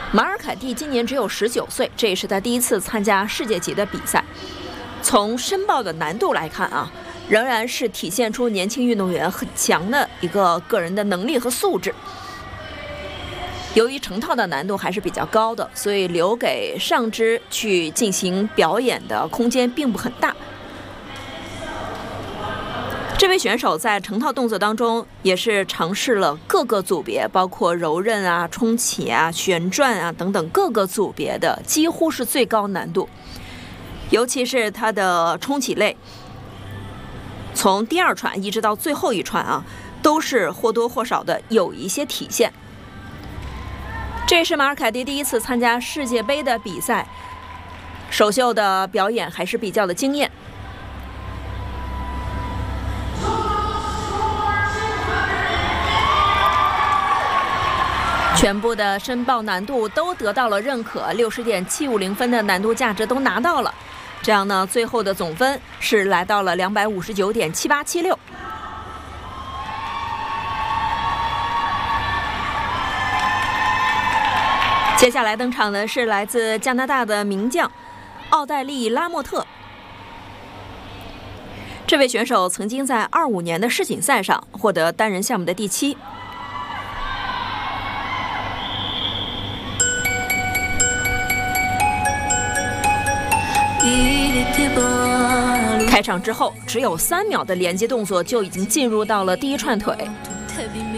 马尔凯蒂今年只有19岁，这也是他第一次参加世界级的比赛。从申报的难度来看啊，仍然是体现出年轻运动员很强的一个个人的能力和素质。由于成套的难度还是比较高的，所以留给上肢去进行表演的空间并不很大。这位选手在成套动作当中也是尝试了各个组别，包括柔韧啊、冲起啊、旋转啊等等各个组别的，几乎是最高难度。尤其是他的冲起类，从第2串一直到最后1串啊，都是或多或少的有一些体现。这也是马尔凯蒂第一次参加世界杯的比赛，首秀的表演还是比较的惊艳。全部的申报难度都得到了认可，60.750分的难度价值都拿到了，这样呢，最后的总分是来到了259.7876。接下来登场的是来自加拿大的名将奥黛丽·拉莫特。这位选手曾经在25年的世锦赛上获得单人项目的第7。开场之后，只有3秒的连接动作就已经进入到了第1串腿。